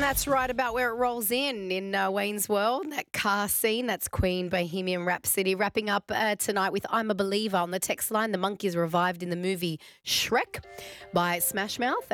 That's right about where it rolls in Wayne's World. That car scene, that's Queen Bohemian Rhapsody. Wrapping up tonight with I'm a Believer on the text line. The Monkees revived in the movie Shrek by Smash Mouth.